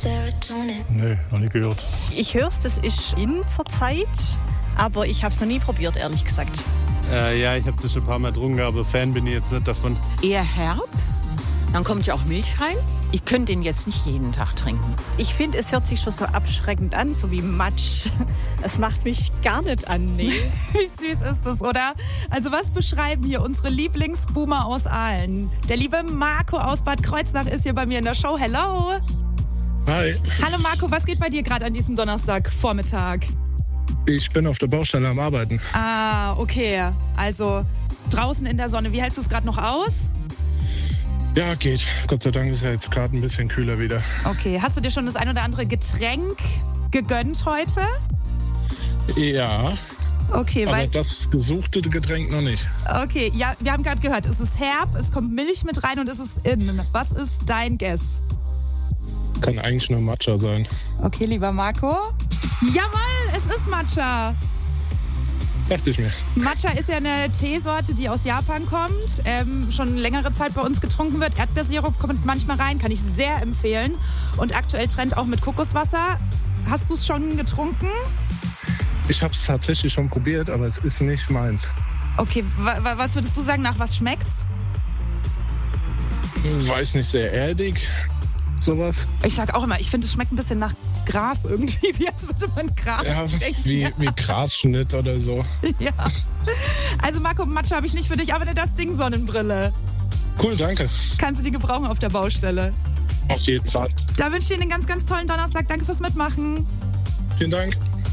Nee, noch nie gehört. Ich höre es, das ist in zur Zeit, aber ich habe es noch nie probiert, ehrlich gesagt. Ja, ich habe das schon ein paar Mal getrunken, aber Fan bin ich jetzt nicht davon. Eher herb, dann kommt ja auch Milch rein. Ich könnte den jetzt nicht jeden Tag trinken. Ich finde, es hört sich schon so abschreckend an, so wie Matsch. Es macht mich gar nicht an, nee. Wie süß ist das, oder? Also was beschreiben hier unsere Lieblingsboomer aus Aalen? Der liebe Marco aus Bad Kreuznach ist hier bei mir in der Show. Hello! Hi, Hallo Marco, was geht bei dir gerade an diesem Donnerstagvormittag? ich bin auf der Baustelle am Arbeiten. Ah, okay. Also draußen in der Sonne. Wie hältst du es gerade noch aus? Ja, geht. Gott sei Dank ist ja jetzt gerade ein bisschen kühler wieder. Okay, hast du dir schon das ein oder andere Getränk gegönnt heute? Ja, Okay, aber weil... das gesuchte Getränk noch nicht. Okay, ja, wir haben gerade gehört, es ist herb, es kommt Milch mit rein und es ist in. Was ist dein Guess? Kann eigentlich nur Matcha sein. Okay, lieber Marco. Jawohl, es ist Matcha. Dachte ich mir. Matcha ist ja eine Teesorte, die aus Japan kommt, schon längere Zeit bei uns getrunken wird. Erdbeersirup kommt manchmal rein, kann ich sehr empfehlen. Und aktuell Trend auch mit Kokoswasser. Hast du es schon getrunken? Ich habe es tatsächlich schon probiert, aber es ist nicht meins. Okay, was würdest du sagen, nach was schmeckt's? Weiß nicht, sehr erdig, sowas. Ich sag auch immer, ich finde, es schmeckt ein bisschen nach Gras irgendwie, wie als würde man Gras Ja, trinken. wie Grasschnitt oder so. Ja. Also Marco, Matcha habe ich nicht für dich, aber das Ding Sonnenbrille. Cool, danke. Kannst du die gebrauchen auf der Baustelle? Auf jeden Fall. Da wünsche ich dir einen ganz, ganz tollen Donnerstag. Danke fürs Mitmachen. Vielen Dank.